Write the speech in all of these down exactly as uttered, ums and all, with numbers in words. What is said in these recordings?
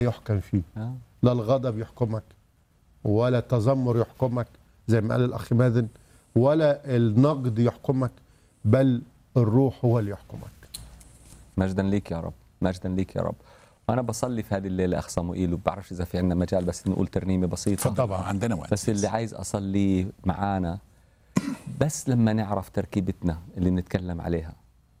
يحكم فيه. آه. لا الغضب يحكمك ولا التذمر يحكمك زي ما قال الأخ مازن، ولا النقد يحكمك، بل الروح هو اللي يحكمك. مجدا ليك يا رب، مجدا ليك يا رب. أنا بصلي في هذه الليلة أخ صموئيل، وبعرفش إذا في عندنا مجال بس نقول ترنيمة بسيطة. طبعا عندنا وقت. بس اللي عايز أصلي معانا بس لما نعرف تركيبتنا اللي نتكلم عليها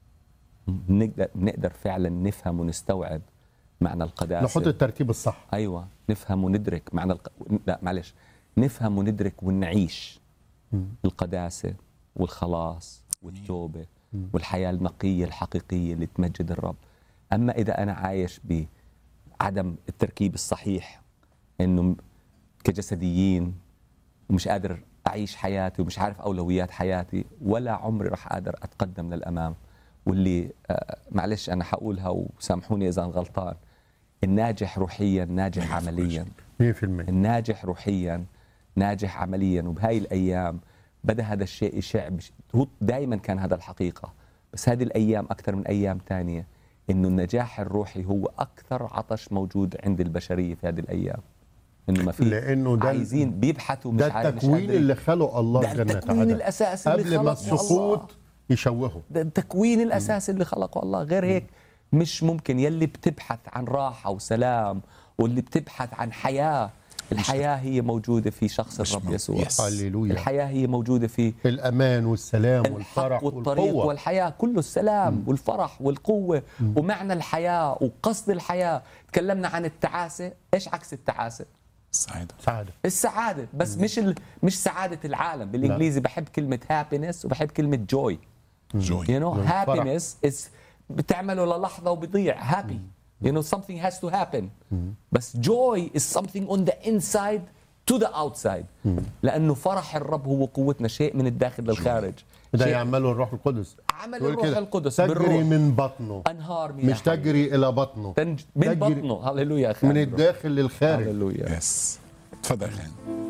نقدر نقدر فعلا نفهم ونستوعب معنى القداسة. نحط الترتيب الصح. أيوة، نفهم وندرك معنى الق... لا معلش نفهم وندرك ونعيش م. القداسة والخلاص والتوبة م. والحياة النقية الحقيقية اللي تمجد الرب. أما إذا أنا عايش بعدم التركيب الصحيح، إنه كجسديين ومش قادر أعيش حياتي ومش عارف أولويات حياتي، ولا عمري رح قادر أتقدم للأمام. واللي آه معلش أنا حقولها وسامحوني إذا أنا غلطان، الناجح روحيا ناجح عمليا. مية بالمية الناجح روحيا ناجح عمليا. وبهاي الأيام بدأ هذا الشيء يشع بش... هو دائما كان هذا الحقيقة، بس هذه الأيام أكثر من أيام تانية إنه النجاح الروحي هو أكثر عطش موجود عند البشرية في هذه الأيام. إنه ما في، لأنه ده عايزين بيبحثوا مش ده التكوين اللي خلق الله ده جنة التكوين عدن الأساسي اللي قبل ما خلقه السقوط الله. يشوهه. ده التكوين الأساسي اللي خلقه الله. غير هيك مش ممكن. يلي بتبحث عن راحة وسلام واللي بتبحث عن حياة، الحياة هي موجودة في شخص الرب يسوع. هللويا. الحياة هي موجودة في الأمان والسلام والفرح والطريق والقوة. والحياة، كله السلام م. والفرح والقوة م. ومعنى الحياة وقصد الحياة. تكلمنا عن التعاسة، إيش عكس التعاسة؟ السعادة. سعادة. السعادة، بس م. مش ال... مش سعادة العالم. بالإنجليزي لا. بحب كلمة happiness وبحب كلمة joy. joy. You know, happiness is بتعمله للحظة وبيضيع. happy. م. You know, something has to happen. م. بس joy is something on the inside to the outside. م. لأنه فرح الرب هو قوتنا، شيء من الداخل للخارج. ده يعمله الروح القدس. عمل الروح القدس تجري بالروح. من بطنه، أنهار مياه، مش تجري إلى بطنه، تنج... من بطنه. هللويا. من الداخل للخارج. هللويا. يس. تفضل خان.